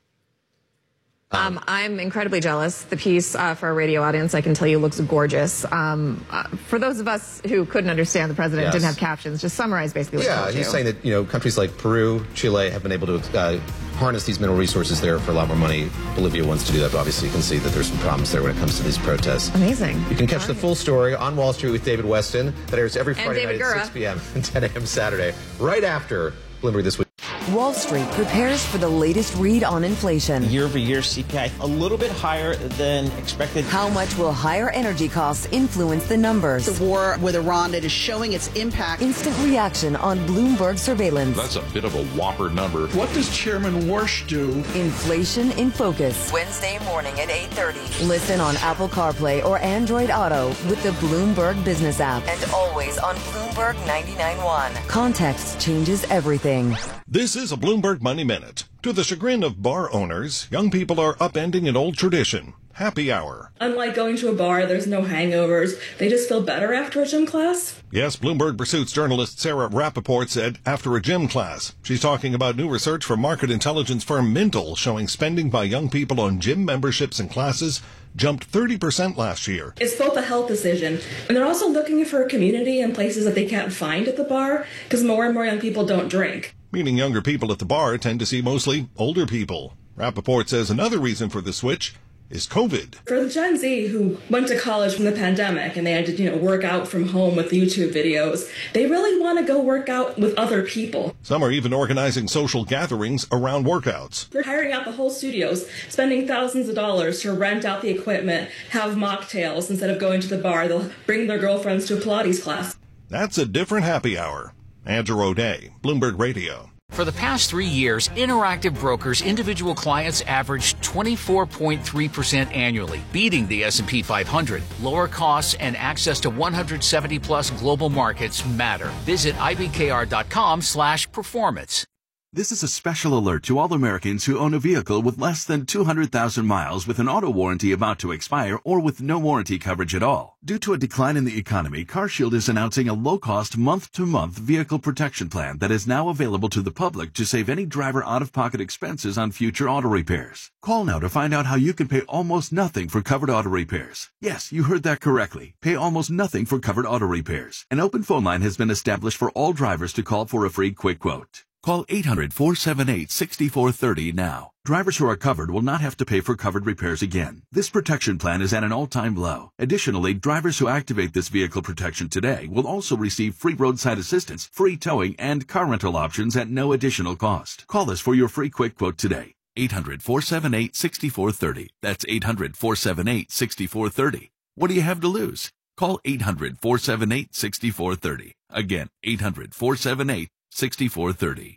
Um, I'm incredibly jealous. The piece uh, for our radio audience, I can tell you, looks gorgeous. Um, uh, for those of us who couldn't understand the president, Yes. didn't have captions, just summarize basically what Yeah, he he's told saying that, you know, countries like Peru, Chile have been able to uh, harness these mineral resources there for a lot more money. Bolivia wants to do that, but obviously you can see that there's some problems there when it comes to these protests. Amazing. You can catch the full story on Wall Street with David Weston. That airs every And Friday David night Gura. at six p.m. and ten a.m. Saturday, right after Bloomberg This Week. Wall Street prepares for the latest read on inflation. Year over year C P I a little bit higher than expected. How much will higher energy costs influence the numbers? The war with Iran that is showing its impact. Instant reaction on Bloomberg surveillance. That's a bit of a whopper number. What does Chairman Warsh do? Inflation in focus. Wednesday morning at eight thirty. Listen on Apple CarPlay or Android Auto with the Bloomberg Business app. And always on Bloomberg ninety-nine point one. Context changes everything. This is a Bloomberg Money Minute. To the chagrin of bar owners, young people are upending an old tradition, happy hour. Unlike going to a bar, there's no hangovers. They just feel better after a gym class. Yes, Bloomberg Pursuit's journalist Sarah Rappaport said after a gym class. She's talking about new research from market intelligence firm Mintel showing spending by young people on gym memberships and classes jumped thirty percent last year. It's both a health decision, and they're also looking for a community in places that they can't find at the bar, because more and more young people don't drink. Meaning younger people at the bar tend to see mostly older people. Rappaport says another reason for the switch is COVID. For the Gen Z who went to college from the pandemic and they had to, you know, work out from home with YouTube videos, they really want to go work out with other people. Some are even organizing social gatherings around workouts. They're hiring out the whole studios, spending thousands of dollars to rent out the equipment, have mocktails instead of going to the bar. They'll bring their girlfriends to a Pilates class. That's a different happy hour. Andrew O'Day, Bloomberg Radio. For the past three years, Interactive Brokers individual clients averaged twenty-four point three percent annually, beating the S and P five hundred. Lower costs and access to one hundred seventy plus global markets matter. Visit ibkr.com slash performance. This is a special alert to all Americans who own a vehicle with less than two hundred thousand miles with an auto warranty about to expire or with no warranty coverage at all. Due to a decline in the economy, CarShield is announcing a low-cost month-to-month vehicle protection plan that is now available to the public to save any driver out-of-pocket expenses on future auto repairs. Call now to find out how you can pay almost nothing for covered auto repairs. Yes, you heard that correctly. Pay almost nothing for covered auto repairs. An open phone line has been established for all drivers to call for a free quick quote. Call eight hundred, four seven eight, six four three zero now. Drivers who are covered will not have to pay for covered repairs again. This protection plan is at an all-time low. Additionally, drivers who activate this vehicle protection today will also receive free roadside assistance, free towing, and car rental options at no additional cost. Call us for your free quick quote today. eight hundred, four seven eight, six four three zero. That's eight hundred, four seven eight, six four three zero. What do you have to lose? Call eight hundred, four seven eight, six four three zero. Again, eight hundred, four seven eight, six four three zero.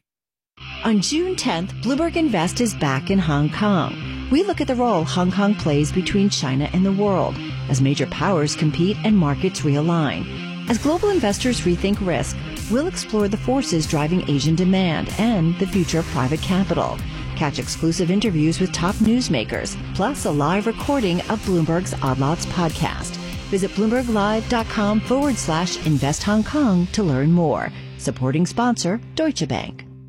On June tenth, Bloomberg Invest is back in Hong Kong. We look at the role Hong Kong plays between China and the world as major powers compete and markets realign. As global investors rethink risk, we'll explore the forces driving Asian demand and the future of private capital. Catch exclusive interviews with top newsmakers, plus a live recording of Bloomberg's Odd Lots podcast. Visit bloomberglive.com forward slash invest Hong Kong to learn more. Supporting sponsor, Deutsche Bank.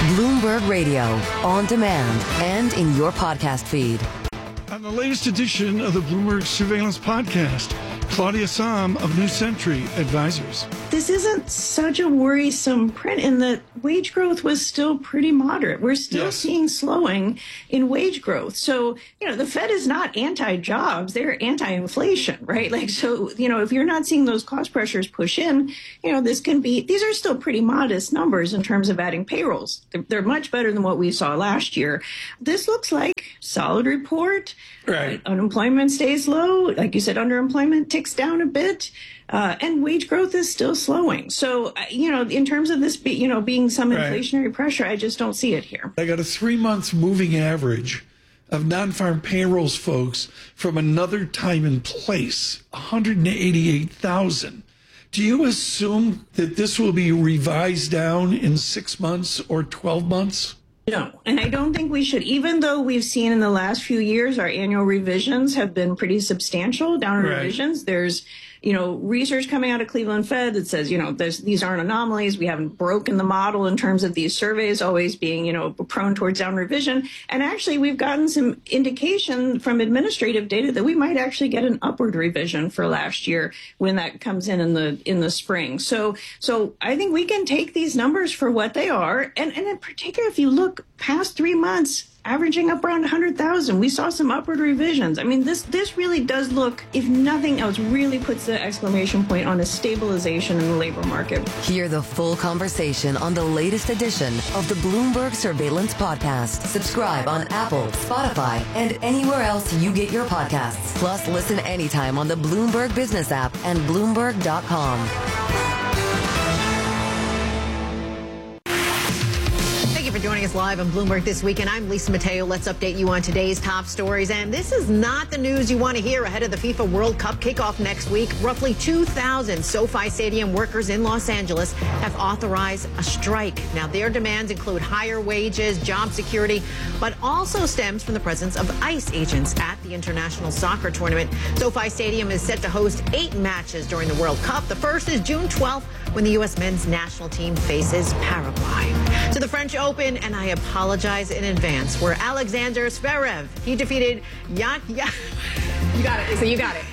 Bloomberg Radio, on demand and in your podcast feed. On the latest edition of the Bloomberg Surveillance Podcast, Claudia Sahm of New Century Advisors. This isn't such a worrisome print in that wage growth was still pretty moderate. We're still yes. seeing slowing in wage growth. So, you know, the Fed is not anti-jobs. They're anti-inflation, right? Like, so, you know, if you're not seeing those cost pressures push in, you know, this can be, these are still pretty modest numbers in terms of adding payrolls. They're, they're much better than what we saw last year. This looks like solid report. Right. Unemployment stays low. Like you said, underemployment ticks down a bit. Uh, and wage growth is still slowing. So, you know, in terms of this, be, you know, being some right. inflationary pressure, I just don't see it here. I got a three months moving average of non-farm payrolls, folks, from another time and place, one hundred eighty-eight thousand. Do you assume that this will be revised down in six months or twelve months? No, and I don't think we should, even though we've seen in the last few years our annual revisions have been pretty substantial, downward right. revisions. There's, you know, research coming out of Cleveland Fed that says, you know, there's, these aren't anomalies. We haven't broken the model in terms of these surveys always being, you know, prone towards down revision. And actually, we've gotten some indication from administrative data that we might actually get an upward revision for last year when that comes in in the in the spring. So, so I think we can take these numbers for what they are. And, and in particular, if you look past three months, averaging up around one hundred thousand. We saw some upward revisions. I mean, this this really does look, if nothing else, really puts the exclamation point on a stabilization in the labor market. Hear the full conversation on the latest edition of the Bloomberg Surveillance Podcast. Subscribe on Apple, Spotify, and anywhere else you get your podcasts. Plus, listen anytime on the Bloomberg Business app and Bloomberg dot com. For joining us live on Bloomberg This Week, and I'm Lisa Mateo. Let's update you on today's top stories. And this is not the news you want to hear ahead of the FIFA World Cup kickoff next week. Roughly two thousand SoFi Stadium workers in Los Angeles have authorized a strike. Now, their demands include higher wages, job security, but also stems from the presence of ICE agents at the international soccer tournament. SoFi Stadium is set to host eight matches during the World Cup. The first is June twelfth, when the U S men's national team faces Paraguay. To the French Open, and I apologize in advance, where Alexander Zverev, he defeated Yak Yak. You got it. So you got it.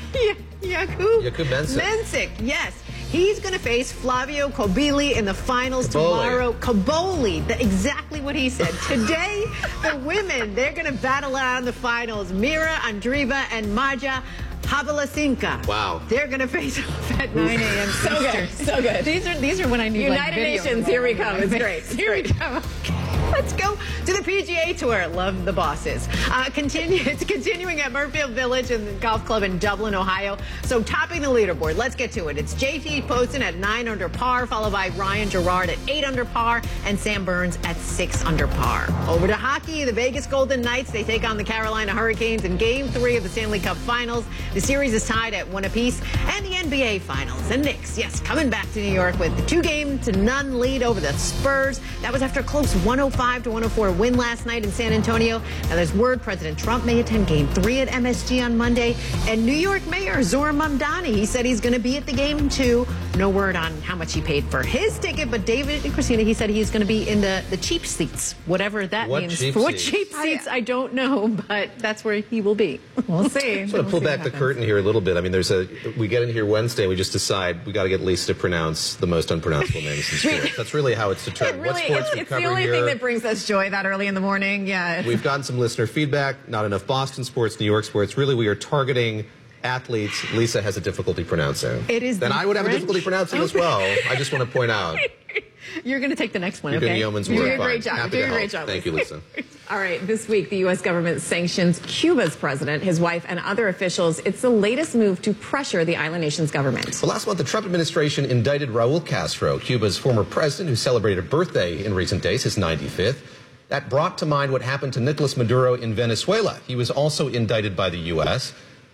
Jakub Jakub Mensik. Mensik, yes. He's going to face Flavio Kobili in the finals Kaboli. tomorrow. Kaboli, the, exactly what he said. Today, the women, they're going to battle out in the finals. Mira Andreeva and Maja Havalasinka. Wow. They're going to face off at nine a.m. So good. So good. These are these are when I need United like, video Nations, here we come. It's great. It's here great. we come. Let's go to the P G A Tour. Love the bosses. Uh, continue, it's continuing at Murfield Village and the golf club in Dublin, Ohio. So topping the leaderboard, let's get to it. It's J T Poston at nine under par, followed by Ryan Gerard at eight under par, and Sam Burns at six under par. Over to hockey, the Vegas Golden Knights, they take on the Carolina Hurricanes in Game three of the Stanley Cup Finals. The series is tied at one apiece. And the N B A Finals. The Knicks, yes, coming back to New York with the two-game to none lead over the Spurs. That was after a close one oh five to one oh four win last night in San Antonio. Now there's word President Trump may attend Game three at M S G on Monday. And New York Mayor Zohran Mamdani, he said he's going to be at the game too. No word on how much he paid for his ticket, but David and Christina, he said he's going to be in the, the cheap seats, whatever that what means. Cheap for what seats? cheap seats, I don't know, but that's where he will be. We'll see. I just want to pull back the curtain here a little bit. I mean, there's a we get in here Wednesday, we just decide we got to get Lisa to pronounce the most unpronounceable names in sports. That's really how it's determined. It really, what sports it's, we it's cover the only here. thing that brings us joy that early in the morning. Yeah. We've gotten some listener feedback. Not enough Boston sports, New York sports. Really, we are targeting athletes Lisa has a difficulty pronouncing. It is. Then the I would have French. a difficulty pronouncing as well. I just want to point out. You're going to take the next one, You're okay? doing yeoman's You're work. doing a great Fine. job. Happy You're to doing a great help. job. Thank you, Lisa. All right, this week the U S government sanctions Cuba's president, his wife, and other officials. It's the latest move to pressure the island nation's government. Well, last month, the Trump administration indicted Raul Castro, Cuba's former president, who celebrated a birthday in recent days, his ninety-fifth. That brought to mind what happened to Nicolas Maduro in Venezuela. He was also indicted by the U S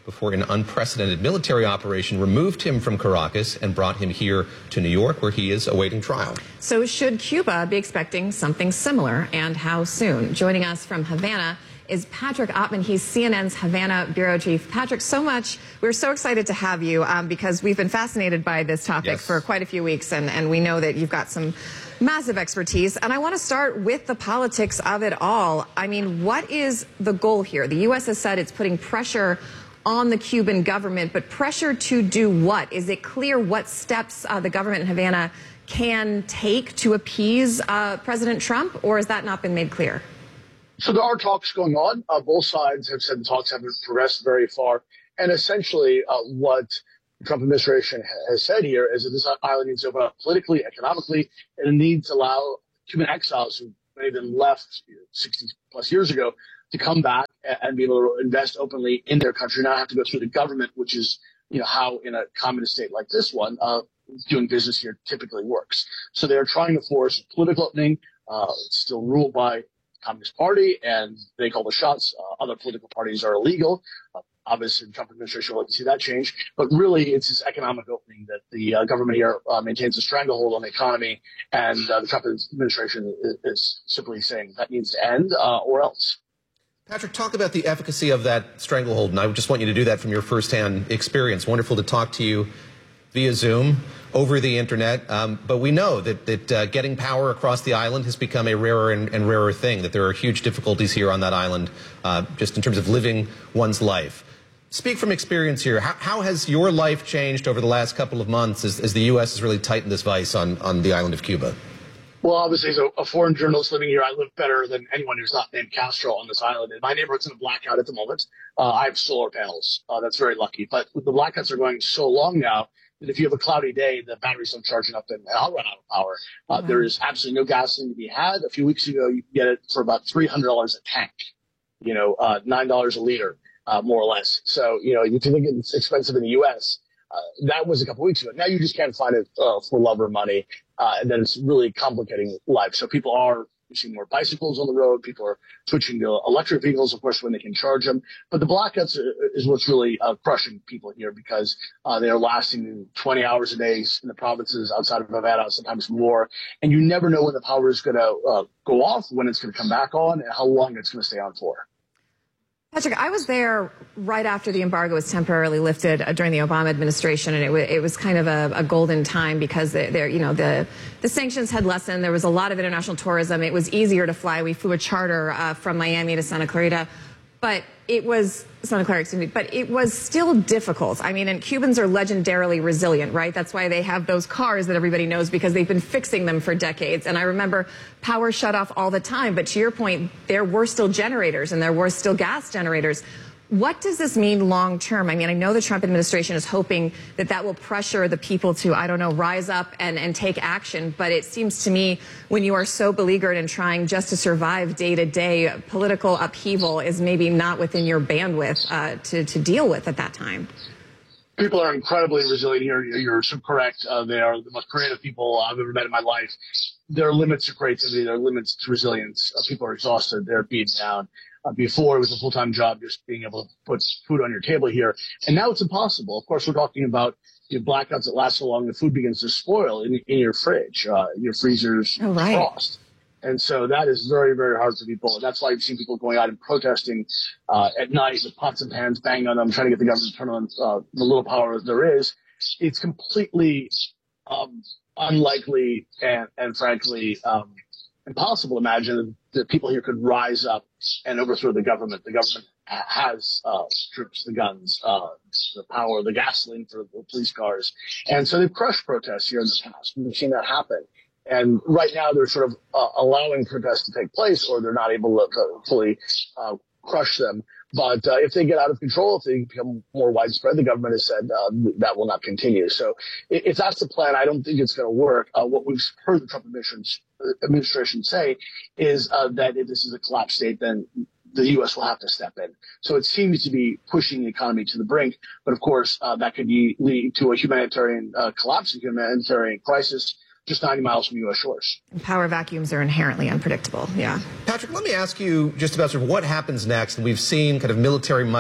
before an unprecedented military operation removed him from Caracas and brought him here to New York, where he is awaiting trial. So should Cuba be expecting something similar, and how soon? Joining us from Havana is Patrick Ottman. He's C N N's Havana bureau chief. Patrick, so much. We're so excited to have you um, because we've been fascinated by this topic yes. for quite a few weeks, and, and we know that you've got some massive expertise. And I want to start with the politics of it all. I mean, what is the goal here? The U S has said it's putting pressure on the Cuban government, but pressure to do what? Is it clear what steps uh, the government in Havana can take to appease uh, President Trump, or has that not been made clear? So there are talks going on. Uh, both sides have said the talks haven't progressed very far. And essentially uh, what the Trump administration has said here is that this island needs to open up politically, economically, and it needs to allow Cuban exiles, who many of them left sixty plus years ago, to come back and be able to invest openly in their country, not have to go through the government, which is, you know, how in a communist state like this one, uh, doing business here typically works. So they're trying to force a political opening. Uh, it's still ruled by Communist Party, and they call the shots. Uh, other political parties are illegal. Uh, obviously, the Trump administration would like to see that change. But really, it's this economic opening that the uh, government here uh, maintains a stranglehold on the economy, and uh, the Trump administration is, is simply saying that needs to end, uh, or else. Patrick, talk about the efficacy of that stranglehold, and I just want you to do that from your firsthand experience. Wonderful to talk to you via Zoom, over the internet, um, but we know that, that uh, getting power across the island has become a rarer and, and rarer thing, that there are huge difficulties here on that island, uh, just in terms of living one's life. Speak from experience here. How, how has your life changed over the last couple of months as, as the U S has really tightened this vice on, on the island of Cuba? Well, obviously, as a, a foreign journalist living here, I live better than anyone who's not named Castro on this island. And my neighborhood's in a blackout at the moment. Uh, I have solar panels. Uh, that's very lucky. But the blackouts are going so long now that if you have a cloudy day, the batteries don't charge enough and I'll run out of power. Uh, mm-hmm. There is absolutely no gasoline to be had. A few weeks ago, you could get it for about three hundred dollars a tank, you know, uh, nine dollars a liter, uh, more or less. So, you know, you can think it's expensive in the U S. Uh, that was a couple weeks ago. Now you just can't find it uh, for love or money. Uh, and then it's really complicating life. So people are seeing more bicycles on the road. People are switching to electric vehicles, of course, when they can charge them. But the blackouts is what's really uh, crushing people here, because uh, they are lasting twenty hours a day in the provinces outside of Havana, sometimes more. And you never know when the power is going to uh, go off, when it's going to come back on, and how long it's going to stay on for. Patrick, I was there right after the embargo was temporarily lifted uh, during the Obama administration, and it, w it was kind of a, a golden time because there, you know, the the sanctions had lessened. There was a lot of international tourism. It was easier to fly. We flew a charter uh, from Miami to Santa Clarita, but it was Santa Clara, excuse me, but it was still difficult. I mean, and Cubans are legendarily resilient, right? That's why they have those cars that everybody knows, because they've been fixing them for decades. And I remember power shut off all the time. But to your point, there were still generators and there were still gas generators. What does this mean long term? I mean, I know the Trump administration is hoping that that will pressure the people to, I don't know, rise up and, and take action. But it seems to me, when you are so beleaguered and trying just to survive day to day, political upheaval is maybe not within your bandwidth uh, to, to deal with at that time. People are incredibly resilient here. You're so correct. Uh, they are the most creative people I've ever met in my life. There are limits to creativity. There are limits to resilience. Uh, people are exhausted. They're beaten down. Uh, before, it was a full-time job just being able to put food on your table here. And now it's impossible. Of course, we're talking about you know, blackouts that last so long the food begins to spoil in, in your fridge, uh, in your freezer's oh, right. frost. And so that is very, very hard for people. And that's why you've seen people going out and protesting uh, at night with pots and pans, banging on them, trying to get the government to turn on uh, the little power that there is. It's completely um, unlikely and, and frankly, um, impossible to imagine that people here could rise up and overthrow the government. The government has uh, troops, the guns, uh, the power, the gasoline for the police cars. And so they've crushed protests here in the past. We've seen that happen. And right now they're sort of uh, allowing protests to take place, or they're not able to, to fully uh, crush them. But uh, if they get out of control, if they become more widespread, the government has said uh, that will not continue. So if that's the plan, I don't think it's going to work. Uh, what we've heard the Trump administration say is uh, that if this is a collapse state, then the U S will have to step in. So it seems to be pushing the economy to the brink. But, of course, uh, that could lead to a humanitarian uh, collapse, a humanitarian crisis, just ninety miles from U S shores. Power vacuums are inherently unpredictable, yeah. Patrick, let me ask you just about sort of what happens next. We've seen kind of military might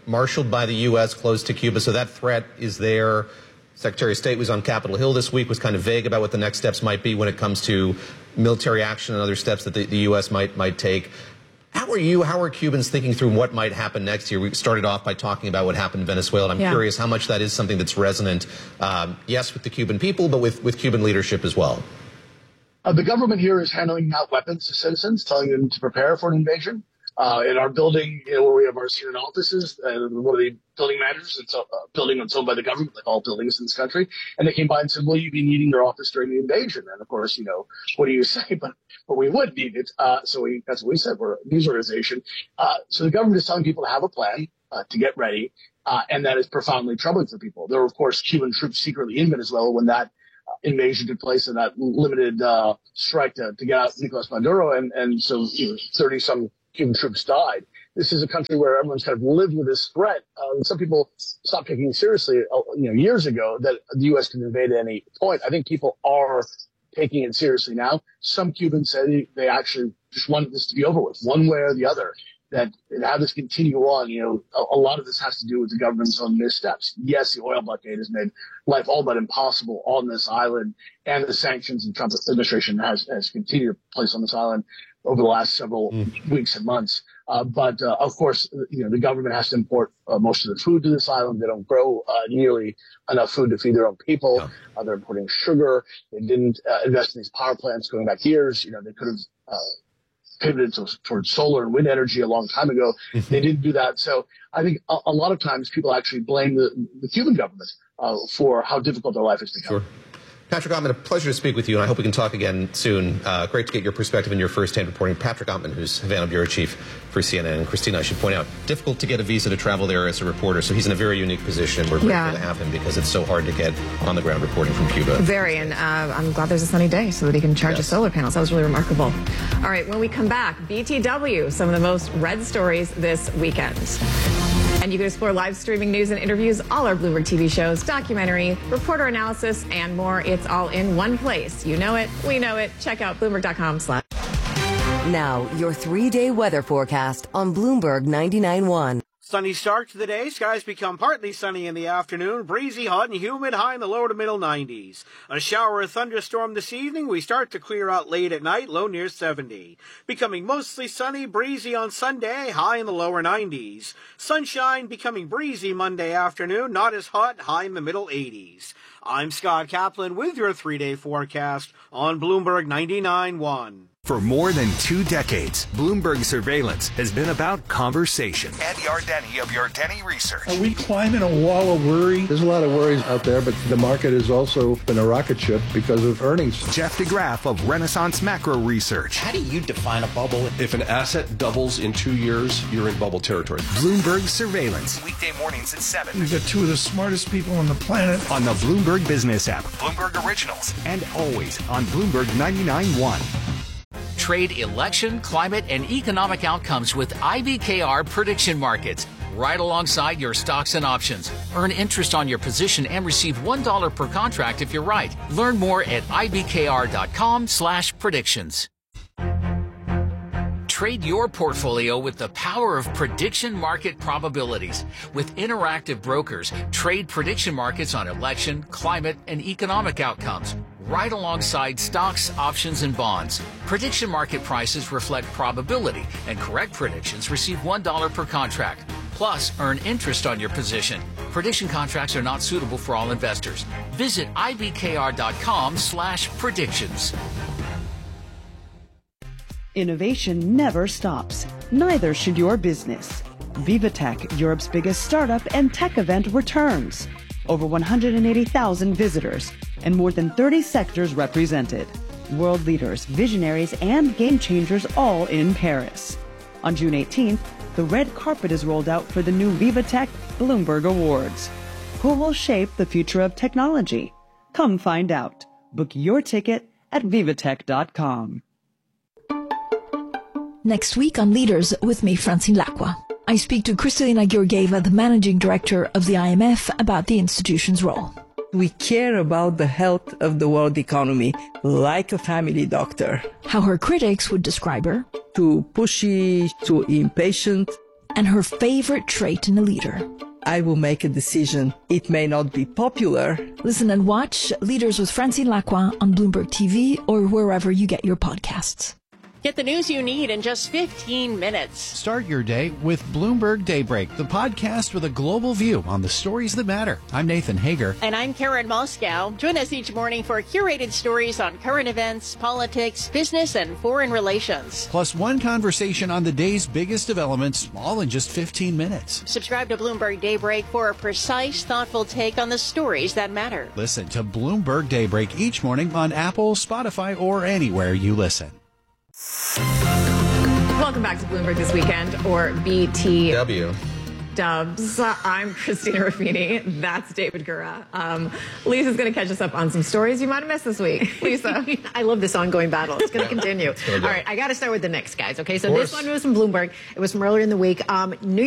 marshaled by the U S close to Cuba, so that threat is there. Secretary of State was on Capitol Hill this week, was kind of vague about what the next steps might be when it comes to military action and other steps that the, the U S might might take. How are you, how are Cubans thinking through what might happen next year? We started off by talking about what happened in Venezuela, and I'm yeah. curious how much that is something that's resonant, um, yes, with the Cuban people, but with, with Cuban leadership as well. Uh, the government here is handing out weapons to citizens, telling them to prepare for an invasion. Uh, in our building, you know, where we have our C N N offices, uh, one of the building managers, it's a, a building that's owned by the government, like all buildings in this country, and they came by and said, will you be needing your office during the invasion? And of course, you know, what do you say? But, but we would need it. Uh, so we, that's what we said. We're a news organization. Uh, so the government is telling people to have a plan, uh, to get ready. Uh, and that is profoundly troubling for people. There were, of course, Cuban troops secretly in Venezuela when that uh, invasion took place and that limited, uh, strike to, to get out Nicolas Maduro. And, and so, you know, thirty some Cuban troops died. This is a country where everyone's kind of lived with this threat. Um, some people stopped taking it seriously, uh, you know, years ago that the U S could invade at any point. I think people are taking it seriously now. Some Cubans say they actually just want this to be over with, one way or the other. That how this continue on, you know, a, a lot of this has to do with the government's own missteps. Yes, the oil blockade has made life all but impossible on this island, and the sanctions the Trump administration has, has continued to place on this island over the last several mm. weeks and months. Uh, but, uh, of course, you know, the government has to import uh, most of the food to this island. They don't grow uh, nearly enough food to feed their own people. Yeah. Uh, they're importing sugar. They didn't uh, invest in these power plants going back years. You know, they could have uh, pivoted to, towards solar and wind energy a long time ago. Mm-hmm. They didn't do that. So I think a, a lot of times people actually blame the, the Cuban government uh, for how difficult their life has become. Sure. Patrick Ottman, a pleasure to speak with you, and I hope we can talk again soon. Uh, great to get your perspective and your first-hand reporting. Patrick Ottman, who's Havana Bureau Chief for C N N. And Christina, I should point out, difficult to get a visa to travel there as a reporter, so he's in a very unique position. We're grateful yeah. to have him because it's so hard to get on-the-ground reporting from Cuba. Very, and uh, I'm glad there's a sunny day so that he can charge yes. his solar panels. That was really remarkable. All right, when we come back, B T W, some of the most read stories this weekend. And you can explore live streaming news and interviews, all our Bloomberg T V shows, documentary, reporter analysis, and more. It's all in one place. You know it. We know it. Check out Bloomberg dot com slash. Now, your three-day weather forecast on Bloomberg ninety-nine point one. Sunny start to the day. Skies become partly sunny in the afternoon. Breezy, hot, and humid, high in the lower to middle nineties. A shower or thunderstorm this evening. We start to clear out late at night, low near seventy. Becoming mostly sunny, breezy on Sunday, high in the lower nineties. Sunshine becoming breezy Monday afternoon, not as hot, high in the middle eighties. I'm Scott Kaplan with your three-day forecast on Bloomberg ninety-nine point one. For more than two decades, Bloomberg Surveillance has been about conversation. Andy Ardeni of Ardeni Research. Are we climbing a wall of worry? There's a lot of worries out there, but the market has also been a rocket ship because of earnings. Jeff DeGraff of Renaissance Macro Research. How do you define a bubble? If an asset doubles in two years, you're in bubble territory. Bloomberg Surveillance. Weekday mornings at seven. We've got two of the smartest people on the planet. On the Bloomberg Business app. Bloomberg Originals. And always on Bloomberg ninety-nine point one. Trade election, climate, and economic outcomes with I B K R prediction markets. Right alongside your stocks and options. Earn interest on your position and receive one dollar per contract if you're right. Learn more at I B K R dot com slash predictions. Trade your portfolio with the power of prediction market probabilities. With Interactive Brokers, trade prediction markets on election, climate, and economic outcomes, right alongside stocks, options, and bonds. Prediction market prices reflect probability, and correct predictions receive one dollar per contract. Plus, earn interest on your position. Prediction contracts are not suitable for all investors. Visit I B K R dot com slash predictions. Innovation never stops. Neither should your business. VivaTech, Europe's biggest startup and tech event, returns. Over one hundred eighty thousand visitors and more than thirty sectors represented. World leaders, visionaries, and game changers all in Paris. On June eighteenth, the red carpet is rolled out for the new VivaTech Bloomberg Awards. Who will shape the future of technology? Come find out. Book your ticket at Vivatech dot com. Next week on Leaders with me, Francine Lacqua. I speak to Kristalina Georgieva, the managing director of the I M F, about the institution's role. We care about the health of the world economy like a family doctor. How her critics would describe her. Too pushy, too impatient. and her favorite trait in a leader. I will make a decision. It may not be popular. Listen and watch Leaders with Francine Lacroix on Bloomberg T V or wherever you get your podcasts. Get the news you need in just fifteen minutes. Start your day with Bloomberg Daybreak, the podcast with a global view on the stories that matter. I'm Nathan Hager. And I'm Karen Moscow. Join us each morning for curated stories on current events, politics, business, and foreign relations. Plus one conversation on the day's biggest developments, all in just fifteen minutes. Subscribe to Bloomberg Daybreak for a precise, thoughtful take on the stories that matter. Listen to Bloomberg Daybreak each morning on Apple, Spotify, or anywhere you listen. Welcome back to Bloomberg This Weekend, or B T W. Dubs. I'm Christina Ruffini. That's David Gura. Um, Lisa's going to catch us up on some stories you might have missed this week. Lisa. I love this ongoing battle. It's going to continue. All right, I got to start with the Knicks, guys. Okay, so this one was from Bloomberg. It was from earlier in the week. Um, New